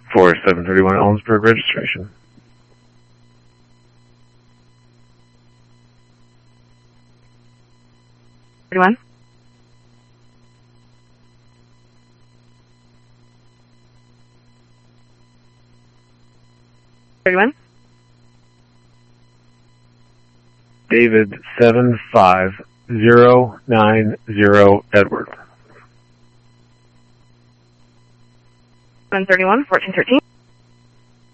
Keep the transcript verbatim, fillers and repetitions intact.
for seven thirty-one Ellensburg registration. thirty-one. thirty-one. David seven five zero nine zero Edward. one thirty-one, fourteen thirteen.